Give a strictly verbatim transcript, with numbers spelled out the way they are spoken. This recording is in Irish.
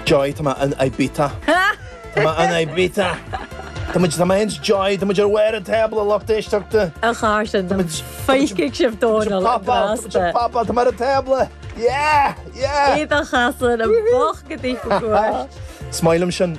Joy tá an Ibiza. Tá an Ibiza. Tá muid tá hens joy, tá muid ar wear a table loch éisteachta. A chásin féiciigh sibh dónal Papa, papa, tá mar a table. Yeah, yeah. Iad a chasan a bach go dtí go. Smailm sin